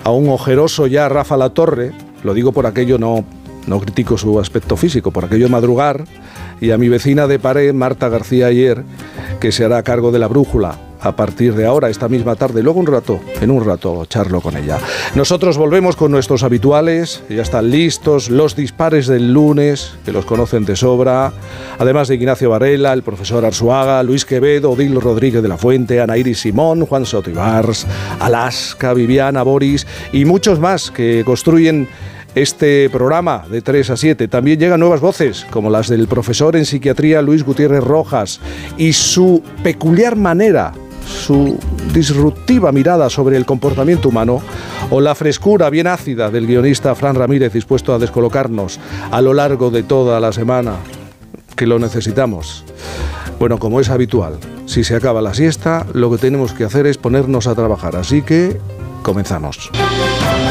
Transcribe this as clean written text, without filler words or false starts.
a un ojeroso ya Rafa Latorre, lo digo por aquello, no critico su aspecto físico, por aquello de madrugar, y a mi vecina de pared, Marta García Ayer, que se hará cargo de la brújula a partir de ahora, esta misma tarde. Luego en un rato charlo con ella. Nosotros volvemos con nuestros habituales, ya están listos, los dispares del lunes, que los conocen de sobra, además de Ignacio Varela, el profesor Arzuaga, Luis Quevedo, Odil Rodríguez de la Fuente, Ana Iris Simón, Juan Soto Ibars, Alaska, Viviana, Boris y muchos más que construyen este programa de 3 a 7. También llegan nuevas voces, como las del profesor en psiquiatría Luis Gutiérrez Rojas, y su peculiar manera, su disruptiva mirada sobre el comportamiento humano, o la frescura bien ácida del guionista Fran Ramírez, dispuesto a descolocarnos a lo largo de toda la semana, que lo necesitamos. Bueno, como es habitual, si se acaba la siesta, lo que tenemos que hacer es ponernos a trabajar, así que comenzamos.